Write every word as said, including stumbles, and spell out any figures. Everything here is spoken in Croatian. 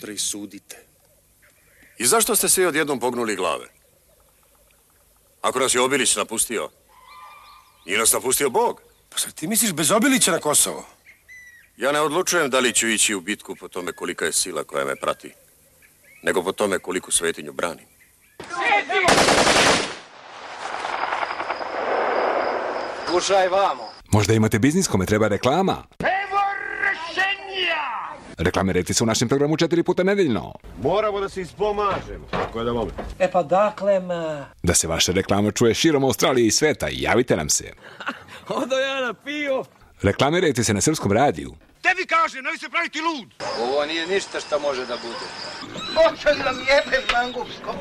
presudite. I zašto ste svi odjednom pognuli glave? Ako nas je Obilić napustio, nije nas napustio Bog. Pa sad ti misliš bez Obilića na Kosovo? Ja ne odlučujem da li ću ići u bitku po tome kolika je sila koja me prati, nego po tome koliku svetinju branim. Slušaj vamo. Možda imate biznis kome treba reklama? Evo rešenja! Reklamirajte se u našem programu četiri puta nedeljno. Moramo da se ispomažemo. Tako je da molim. E pa dakle, ma... Da se vaša reklama čuje širom Australije i sveta, javite nam se. Odo ja na pivo. Reklamirajte se na Srpskom radiju. Tebi kažem, nemoj se praviti lud. Ovo nije ništa što može da bude. Oče nam jebe, mangupsko.